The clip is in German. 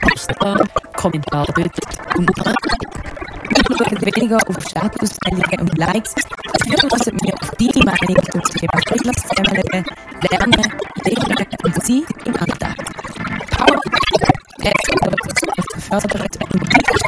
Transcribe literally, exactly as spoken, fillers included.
Poster, Kommentare dort und schauen weniger auf Statusteilungen und Likes. Dafür lassen wir auf deine Meinung zum Thema Friedlas Zusammenleben, Lernen, Leben und Sein im Alltag. Power! Jetzt geht es auf die Förderung